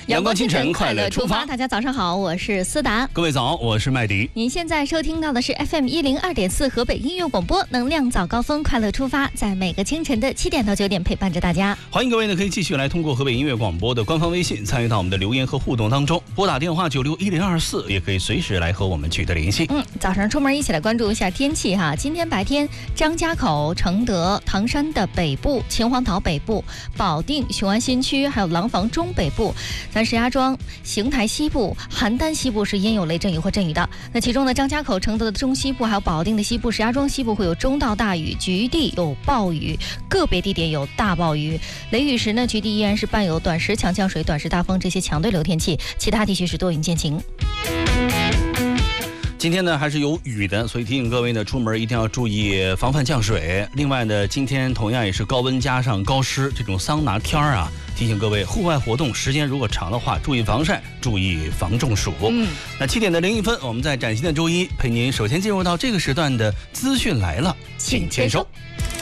阳光清晨，快乐出发。 大家早上好，我是思达。 各位早，我是麦迪。 您现在收听到的是 FM102.4 河北音乐广播，能量早高峰，快乐出发，在每个清晨的7点到9点陪伴着大家。 欢迎各位呢，可以继续来通过河北音乐广播的官方微信参与到我们的留言和互动当中，拨打电话961024，也可以随时来和我们取得联系。 早上出门一起来关注一下天气哈。今天白天，张家口、承德、唐山的北部、秦皇岛北部、保定、雄安新区，还有廊坊中北部、咱石家庄、邢台西部、邯郸西部是阴有雷阵雨或阵雨的。那其中呢，张家口、承德的中西部，还有保定的西部、石家庄西部会有中到大雨，局地有暴雨，个别地点有大暴雨。雷雨时呢，局地依然是伴有短时强降水、短时大风这些强对流天气，其他地区是多云见晴。 今天呢还是有雨的，所以提醒各位呢，出门一定要注意防范降水。另外呢，今天同样也是高温加上高湿这种桑拿天啊，提醒各位户外活动时间如果长的话，注意防晒，注意防中暑。那7点的01分，我们在崭新的周一陪您首先进入到这个时段的资讯来了，请签收。